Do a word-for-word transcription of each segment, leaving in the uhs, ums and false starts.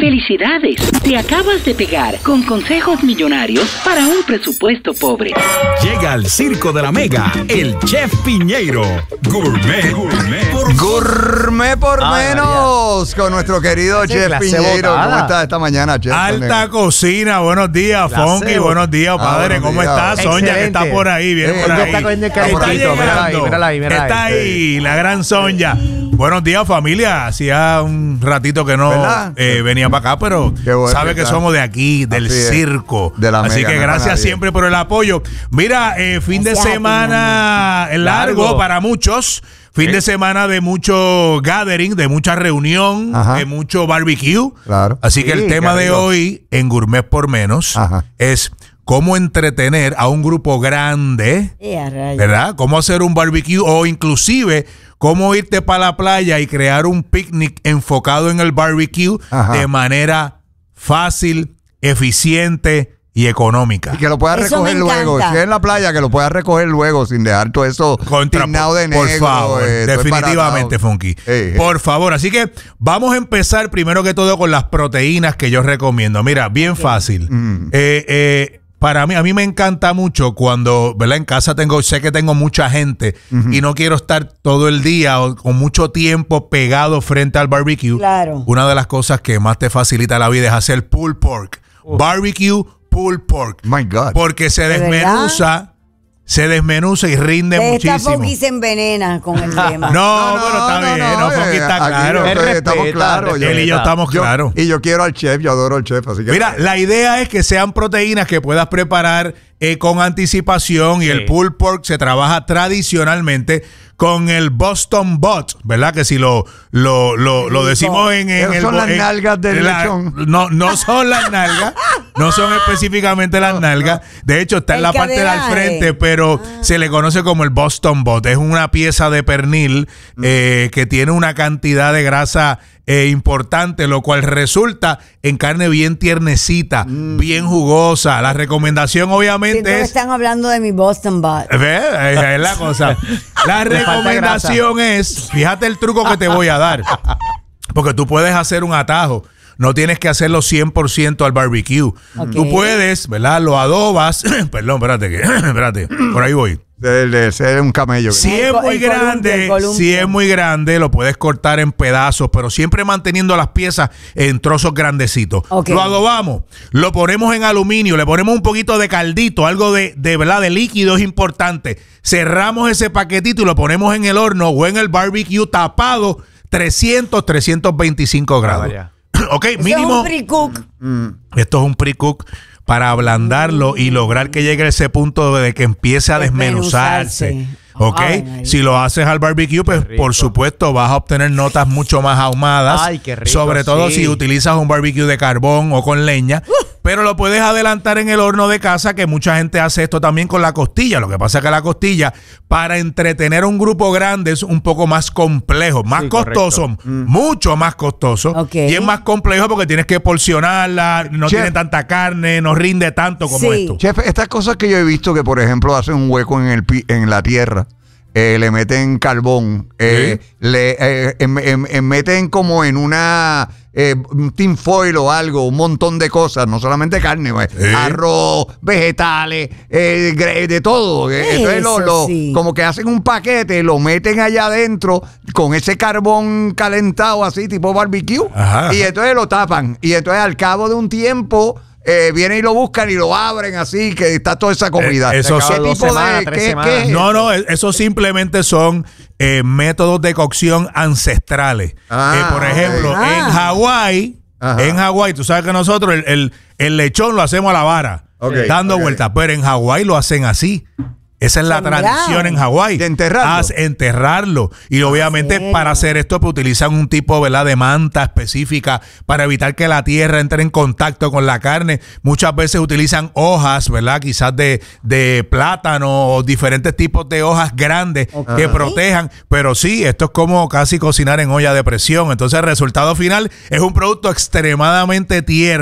¡Felicidades! Te acabas de pegar con consejos millonarios para un presupuesto pobre. Llega al Circo de la Mega, el Chef Piñeiro. Gourmet, gourmet por, gourmet por Ay, menos. María. Con nuestro querido Chef Piñeiro. Botada. ¿Cómo estás esta mañana, Chef? Alta cocina. Buenos días, Funky. Buenos días, padre. Ah, buenos ¿Cómo días. estás? Sonia, que está por ahí. Viene eh, por ahí. Está, está llegando. Mírala ahí, mírala ahí, mírala está ahí, ahí, la gran Sonia. Buenos días, familia. Hacía un ratito que no eh, venía para acá, pero bueno, sabe que está. somos de aquí, del Así circo. De la Así Mega, que gracias no siempre por el apoyo. Mira, eh, fin gracias de semana ti, largo, largo para muchos. Fin ¿Sí? de semana de mucho gathering, de mucha reunión, Ajá. de mucho barbecue. Claro. Así sí, que el tema de hoy en Gourmet por Menos Ajá. es cómo entretener a un grupo grande, ¿verdad? Cómo hacer un barbecue o inclusive cómo irte para la playa y crear un picnic enfocado en el barbecue Ajá. de manera fácil, eficiente y económica. Y que lo puedas eso recoger luego. Si es en la playa, que lo puedas recoger luego sin dejar todo eso tignado de negro. Por favor, eh, definitivamente, Funky. Eh, por favor. Así que vamos a empezar primero que todo con las proteínas que yo recomiendo. Mira, bien okay. fácil. Mm. Eh, eh, Para mí, a mí me encanta mucho cuando, ¿verdad? En casa tengo, sé que tengo mucha gente uh-huh. y no quiero estar todo el día o con mucho tiempo pegado frente al barbecue. Claro. Una de las cosas que más te facilita la vida es hacer pulled pork. Uh. Barbecue pulled pork. My God. Porque se desmenuza. ¿Verdad? Se desmenuza y rinde de muchísimo. Esta Funky se envenena con el tema. No, no, no, pero está no, bien. No, no, Funky está claro. Él estamos claros. Él y yo estamos claros. Y yo quiero al chef, yo adoro al chef. Así que Mira, la idea es que sean proteínas que puedas preparar eh, con anticipación y sí. el pulled pork se trabaja tradicionalmente con el Boston Butt, ¿verdad? Que si lo lo lo, lo decimos en, en el... son las en, nalgas del la, lechón. No, no son las nalgas, no son específicamente las nalgas. De hecho, está en la parte del frente, pero ah. se le conoce como el Boston Butt. Es una pieza de pernil mm. eh, que tiene una cantidad de grasa eh, importante, lo cual resulta en carne bien tiernecita, mm. bien jugosa. La recomendación, obviamente, sí, es... están hablando de mi Boston Butt. ¿Ves? Es la cosa. La recomendación es, fíjate el truco que te voy a dar, porque tú puedes hacer un atajo, no tienes que hacerlo cien por ciento al barbecue. Okay. Tú puedes, ¿verdad? Lo adobas, perdón, espérate, que, espérate, por ahí voy. De, de ser un camello. Si es muy grande, si es muy grande, lo puedes cortar en pedazos, pero siempre manteniendo las piezas en trozos grandecitos. Okay. Lo adobamos, lo ponemos en aluminio, le ponemos un poquito de caldito, algo de, de, ¿verdad? de líquido es importante. Cerramos ese paquetito y lo ponemos en el horno o en el barbecue tapado trescientos, trescientos veinticinco grados. Ah, ok, Eso mínimo. Es un pre-cook. Mm, esto es un pre-cook para ablandarlo y lograr que llegue a ese punto de que empiece a desmenuzarse. ¿Ok? Ay, si lo haces al barbecue, pues por supuesto vas a obtener notas mucho más ahumadas. Ay, qué rico, sobre todo sí. si utilizas un barbecue de carbón o con leña. Uh. Pero lo puedes adelantar en el horno de casa, que mucha gente hace esto también con la costilla. Lo que pasa es que la costilla, para entretener a un grupo grande, es un poco más complejo, más sí, costoso, mm. mucho más costoso. Okay. Y es más complejo porque tienes que porcionarla, no Chef. tiene tanta carne, no rinde tanto como sí. esto. Chef, estas cosas que yo he visto que, por ejemplo, hacen un hueco en, el, en la tierra. Eh, le meten carbón, eh, ¿Sí? le eh, em, em, em, meten como en una eh, tin foil o algo, un montón de cosas, no solamente carne, ¿Sí? arroz, vegetales, eh, de todo. Entonces lo, lo, sí. como que hacen un paquete, lo meten allá adentro con ese carbón calentado así, tipo barbecue, Ajá. y entonces lo tapan. Y entonces al cabo de un tiempo... Eh, vienen y lo buscan y lo abren así, que está toda esa comida. Eh, eso ¿Qué tipo semanas, de ¿qué, qué No, no, eso simplemente son eh, métodos de cocción ancestrales. Ah, eh, por ejemplo, ah. en Hawái, en Hawái, tú sabes que nosotros el, el, el lechón lo hacemos a la vara, okay, dando okay. vueltas, pero en Hawái lo hacen así. Esa es la tradición en Hawái. De enterrarlo. Haz enterrarlo. Y obviamente ¿Serio? para hacer esto pues, utilizan un tipo, ¿verdad?, de manta específica para evitar que la tierra entre en contacto con la carne. Muchas veces utilizan hojas, ¿verdad?, quizás de, de plátano o diferentes tipos de hojas grandes okay. que protejan. Pero sí, esto es como casi cocinar en olla de presión. Entonces el resultado final es un producto extremadamente tierno.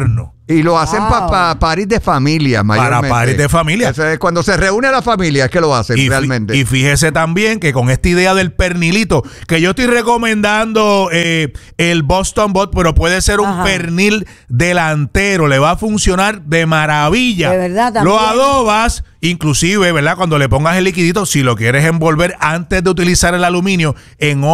Y lo hacen Wow. para pa, paris de familia, mayormente. Para paris de familia. Eso es cuando se reúne la familia es que lo hacen Y, realmente. y fíjese también que con esta idea del pernilito, que yo estoy recomendando eh, el Boston Bot, pero puede ser un Ajá. pernil delantero, le va a funcionar de maravilla. De verdad, también. Lo adobas, inclusive, ¿verdad? Cuando le pongas el liquidito, si lo quieres envolver antes de utilizar el aluminio en